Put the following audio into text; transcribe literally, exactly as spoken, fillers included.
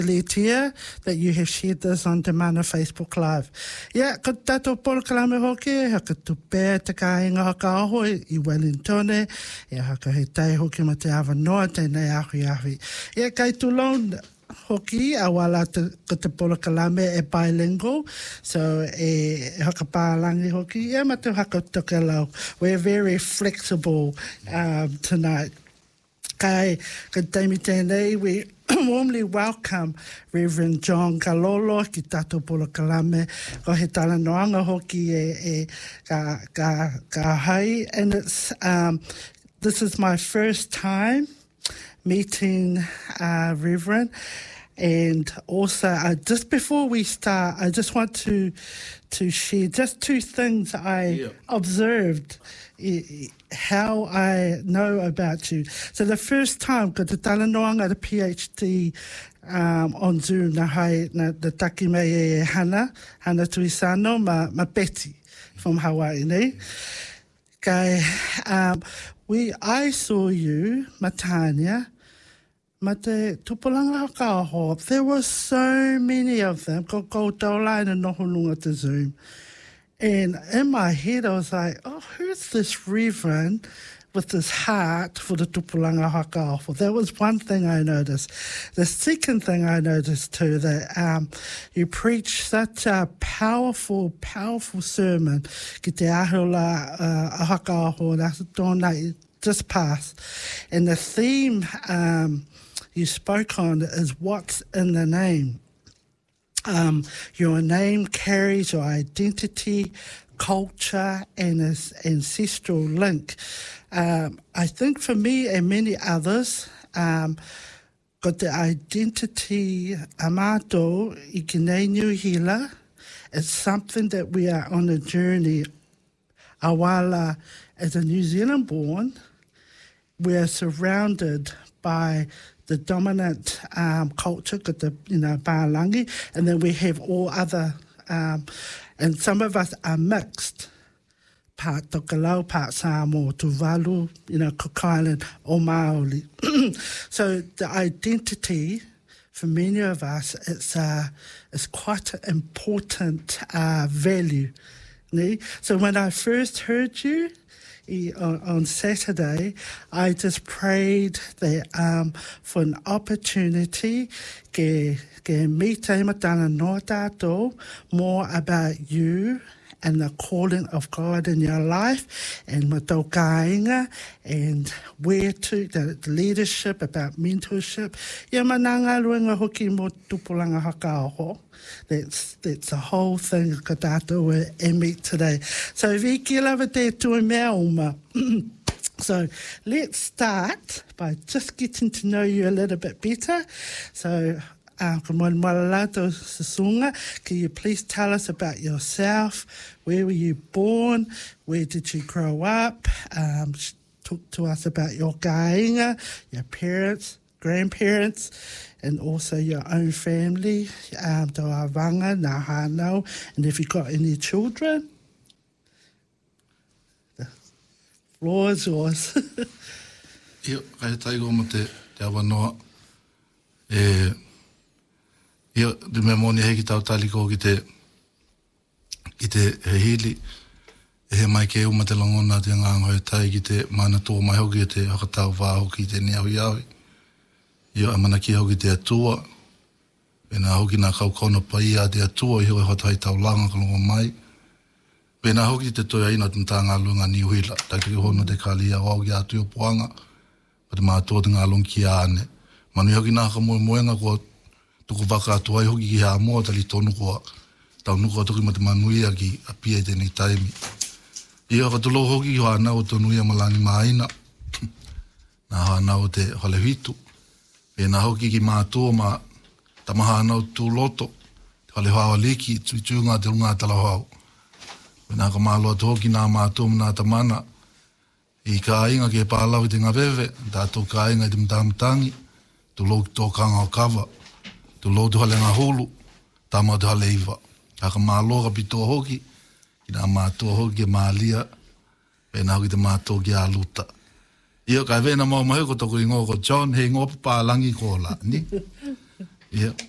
sincerely, Tia, that you have shared this on Te Mana Facebook Live. Yeah, ka tato polo kalame hoki, haka tupe te kāinga haka aho i Wellingtone, e haka he tai hoki ma te awa noa, tēnei ahui ahui. Yeah, kai tūlong hoki, a wala te, ka te polo kalame e bilingual, so e haka pālangi hoki, yeah, ma te haka tokelau. We're very flexible um, tonight. Kai, ka taimi tēnei, we warmly welcome Reverend John Kalolo ki tato polo kalame, ko he talanoanga hoki e, e ka, ka, ka hai, and it's, um, this is my first time meeting uh, Reverend, and also uh, just before we start, I just want to to share just two things I yeah. observed, I, how I know about you. So the first time, ko te talanoanga the PhD um, on Zoom na hai na the taki mai e Hana, Hana Tuisano, ma, ma Betty from Hawaii, ne? Kai, um, we, I saw you, Matanya, ma te tupulanga ka aho. There were so many of them, ko koutou lai na nohonunga te Zoom. And in my head, I was like, oh, who's this Reverend with this heart for the tupulanga haka aho? That was one thing I noticed. The second thing I noticed too, that um, you preach such a powerful, powerful sermon. Ki te ahola uh, haka aho, that's tōna just passed. And the theme um, you spoke on is what's in the name. Um, your name carries your identity, culture, and its ancestral link. Um, I think for me and many others, um, got the identity amato i kinei Niuhila. It's something that we are on a journey. Awala, as a New Zealand born, we are surrounded by the dominant um, culture, the, you know, Pālangi, and then we have all other, um, and some of us are mixed, part Tokelau, part Samoa, Tuvalu, you know, Cook Island, or Maori. So the identity, for many of us, it's, uh, it's quite an important uh, value. Nee? So when I first heard you, On, on Saturday, I just prayed that um, for an opportunity ke, ke me te matana no tātou more about you and the calling of God in your life and matau kāinga and where to, the leadership, about mentorship. Ia mananga luenga hoki mo tupulanga haka aho. That's that's the whole thing ka tātou e meet today. So viki lava te tui mea uma. So let's start by just getting to know you a little bit better. So Uh, can you please tell us about yourself? Where were you born? Where did you grow up? Um, talk to us about your kāinga, your parents, grandparents, and also your own family, um, te wanga, ngā hānau, and if you've got any children. The floor is yours. Ia, kai taigo mo te, te awa noa. E... Ia, te mea mōni hei ki tau taliko ki te, ki te he hili, e he mai ke uma te langona te ngāngo e tai ki te mana tō mai hoki e te hakatau wā hoki te ni awi awi. Ia, amana ki hoki te atua, e nā hoki nā kaukono pa ia te atua, i hoi hotai tau langa kalongo mai. E nā hoki te toi aina tun tā ngā lunga Niuhila, tai te hono te kāli au au ki atu o puanga, pa te mātua te ngā lunga ki āne. Manu hoki nā ka moe moenga kua tuku waka atu ai hoki ki hea moa tali tonu kua tau nuku a toki ma te manuia ki a pia i tēnei taimi. I haka tulo hoki ki hoa nau tonu ia malangi maaina. Nā hoa nau te hale hitu. E nā hoki ki mātua ma tamaha nau tū loto. Te hale hoa liki tui tui ngā te runga tala hau. E nā ka māloa te hoki nā mātua ma nā tamana. I ka inga ki e pālau i te ngaweve. Tātou ka inga i te mtāmutangi. Tulo ki tō kanga o kawa. Tu lo tu hale ngā hulu, tā mā tu hale iwa. Haka mā loka pi tō hoki, ki nā mā tō hoki e mā lia, e nā hoki te mā tō ki a luta. Ia kai vena mau mahi ko toko i ngō ko John, hei ngō Pālangi ko la, ni? Ia.